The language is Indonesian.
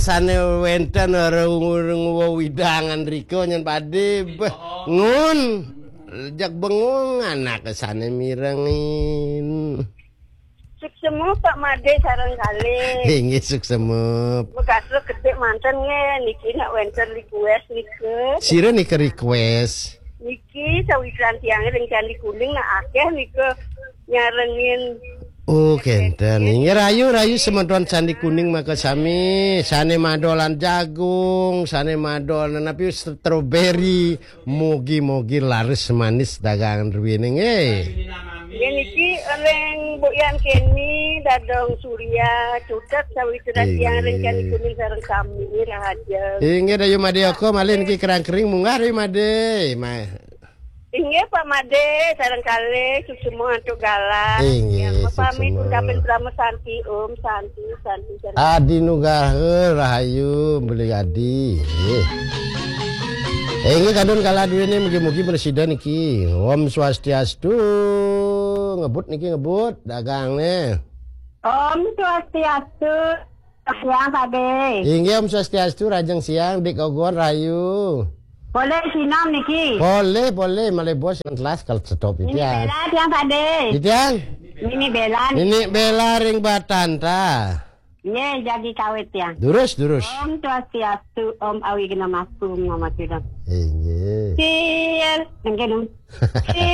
Sane wenten urung widangan riko nyen pade ngun jak bengong anak kesane mirengin. Suksemu Pak Made sareng kali. Inggih suksemup. Begaslo gede manten nge niki nak wenten request nike. Sira nih request. Niki sawiran tiang ring Candi Kuning nak akeh nike nyarengin. Oh kenten. Inggih rayu semedon Candi Kuning maka sami sane madolan jagung, sane madolan tapi strawberry, mugi-mugi laris manis dagangan ruwene nge. Ya niki oleh Boyan Kenny dadong Surya cutet sawiran tiang ring Candi Kuning sareng kami rahaja. Inggih dayu Made aku malih niki kerang kering munggah ri Made. Inggih Pak Made sareng kali suksemu antuk galak. Inggih Pamit undhapen Brahma Santi Om Santi. Adi nugah rahayu beli adi. Inggih kadon kala duwene mugi-mugi presiden iki. Om Swastiastu. Ngebut niki ngebut dagangne. Om Swastiastu. Siang Pade. Inggih Om Swastiastu rajeng siang dik ogon rahayu. Boleh sinam niki. Boleh malih bos yang kelas kalau stop itu ya. Ini Bella tiang Pade. Itian. Ini Bella. Ini Bella ring Batanta. Ye jadi kawit ya. Durus. Om Swastiastu Om Awi kena masuk ngomong tidak. Inggih. Cheers. Nggih.